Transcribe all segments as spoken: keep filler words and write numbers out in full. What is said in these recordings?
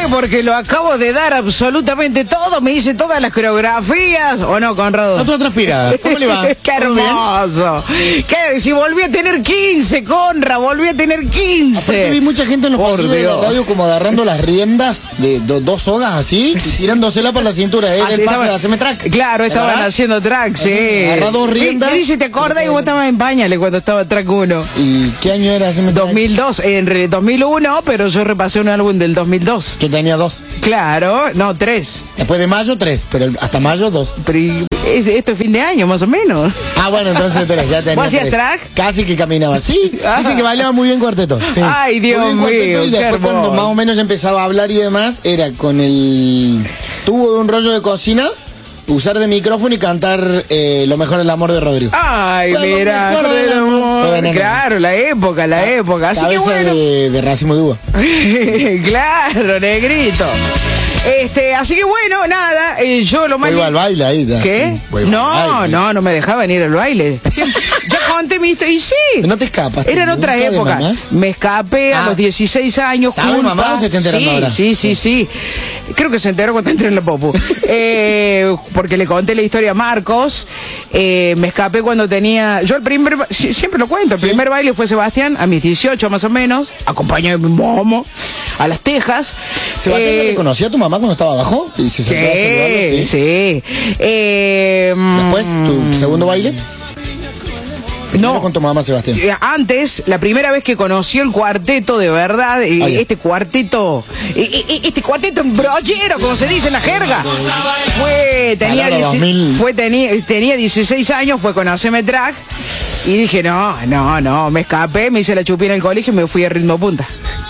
porque lo acabo de dar absolutamente todo. Me hice todas las coreografías. ¿O no, Conrado? No, toda transpirada. ¿Cómo le va? ¡Qué hermoso! ¿Qué? Si volví a tener quince, Conra, volví a tener quince. Aparte vi mucha gente en los pasillos de la radio como agarrando las riendas de do, dos sogas así, y tirándosela por la cintura. ¿Eh? Ah, el sí, paso estaban- de hacerme track. Claro, estaban ¿Verdad? haciendo track, sí. Agarra dos riendas. Y, y dice, ¿te acordás? Y vos estabas en pañales cuando estaba track uno. ¿Y qué año era hacerme track? dos mil dos, en re- dos mil uno, pero yo repasé un álbum del dos mil dos. Yo tenía dos. Claro, no, tres. Después de mayo, tres. Pero hasta mayo, dos. Pero y- es- esto es fin de año, más o menos. Ah, bueno, entonces tres, ya tenía ¿Vos hacías tres. track? Casi que caminaba. Sí, Ah. dicen que bailaba muy bien cuarteto. Sí. Ay, Dios Muy bien cuarteto, mío, y qué después cuando hermoso. más o menos ya empezaba a hablar y demás, era con el tubo de un rollo de cocina, usar de micrófono y cantar eh, Lo mejor del amor de Rodrigo. Ay, Fue lo mira, mejor del amor. Fue veneno. claro, la época, la época. Así que Cabeza bueno. de, de racimo de uva. Claro, negrito. Este, así que bueno, nada, eh, yo lo más... Voy al baile ahí. ya, ¿Qué? sí, voy al No, baile. no, no me dejaban ir al baile. Siempre- ya conté mi historia y sí. No te escapas. Era en otra ¿Nunca de época. mamá? Me escapé a Ah. los dieciséis años. ¿Sabe culpa. mamá o se está enterando sí, ahora? Sí, sí, sí. Creo que se enteró cuando entré en la Popu. eh, porque le conté la historia a Marcos. Eh, me escapé cuando tenía... Yo el primer... ba- sí, siempre lo cuento. El ¿Sí? primer baile fue Sebastián, a mis dieciocho más o menos, acompañado de mi momo, a Las Tejas. ¿Sebastián Eh, le reconocía a tu mamá cuando estaba abajo? Y se sentó a saludarlo, Sí, sí. Eh, Después, tu segundo baile. No. Primero con tu mamá, Sebastián. Eh, Antes, la primera vez que conocí el cuarteto de verdad, eh, Ah, ya. este cuarteto, eh, eh, este cuarteto embrollero, como se dice en la jerga, fue, tenía, Palabra dieci- dos mil. fue tenía, tenía dieciséis años, fue con Haceme Track, y dije, no, no, no, me escapé, me hice la chupina en el colegio y me fui a Ritmo Punta.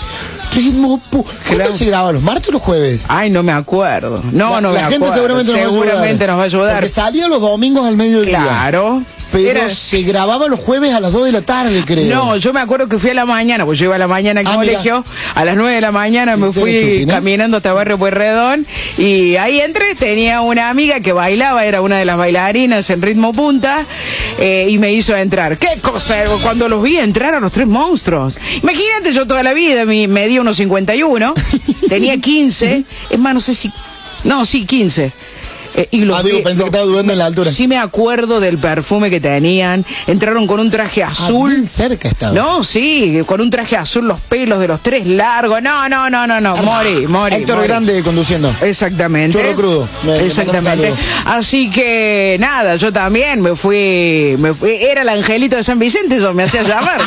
Ritmo pu- ¿Cuándo Claro. se graba? ¿Los martes o los jueves? Ay, no me acuerdo. No, la, no la me gente acuerdo. seguramente, Seguramente nos nos va a ayudar. Porque salía los domingos al mediodía. Claro. Pero Era- se grababa los jueves a las dos de la tarde, creo. No, yo me acuerdo que fui a la mañana, pues yo iba a la mañana al Ah, colegio, a las nueve de la mañana me ¿Hiciste fui la chupina? caminando hasta Barrio Pueyrredón y ahí entré, tenía una amiga que bailaba, era una de las bailarinas en Ritmo Punta eh, y me hizo entrar. ¿Qué cosa? Cuando los vi entrar a los tres monstruos. Imagínate, yo toda la vida me, medí unos cincuenta y uno, tenía quince, es más, no sé si... No, sí, quince. Eh, y los Ah, digo, vi- pensé que estaba dudando en la altura. Sí me acuerdo del perfume que tenían. Entraron con un traje Ah, azul. bien cerca estaba. No, sí, con un traje azul, los pelos de los tres largos. No, no, no, no, no. Mori, mori. Héctor mori. Grande conduciendo. Exactamente. Chorro crudo. Me- le Exactamente. mando un saludo. Así que nada, yo también me fui, me fui. Era el angelito de San Vicente, yo me hacía llamar.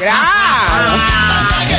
¡Ah!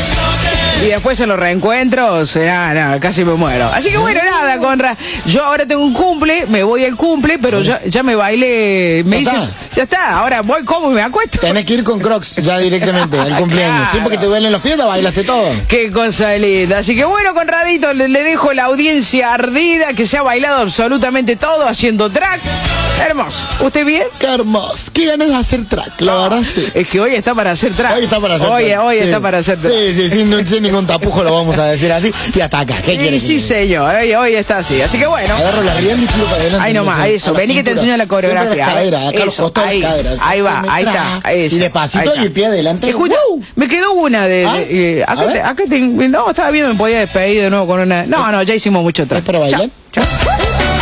Y después en los reencuentros, nada, nada, casi me muero. Así que bueno, nada, Conra. Yo ahora tengo un cumple, me voy al cumple, pero ya, ya me bailé. Me Ya hice- está. ya está, ahora voy como y me acuesto. Tenés que ir con Crocs ya directamente al cumpleaños. Claro. Siempre que te duelen los pies, ya bailaste todo. Qué cosa linda. Así que bueno, Conradito, le, le dejo la audiencia ardida que se ha bailado absolutamente todo haciendo track. Hermoso. ¿Usted bien? Qué hermoso. Qué ganas de hacer track, la verdad, sí. Es que hoy está para hacer track. Hoy está para hacer Hoy, track. hoy Sí. está para hacer track. Sí, sí, sin, sin ningún tapujo lo vamos a decir así. Y hasta acá. ¿Qué Sí, quieres? sí, señor. Hoy, hoy está así. Así que bueno. Agarro la rienda y tiro para adelante. Ahí nomás, no sé, eso. a la Vení que te cintura. enseño la coreografía. Siempre las caderas, acá los Eso, costados ahí, las caderas. ahí va, Se me ahí tra- está. eso, Y despacito ahí está. y el pie adelante. Escucha, ¡Woo! me quedó una de... ¿Ah? de- eh, A acá, ver. te, acá te- no, estaba viendo, me podía despedir de nuevo con una... No, no, ya hicimos mucho track. ¿Es para bailar? Chao, chao.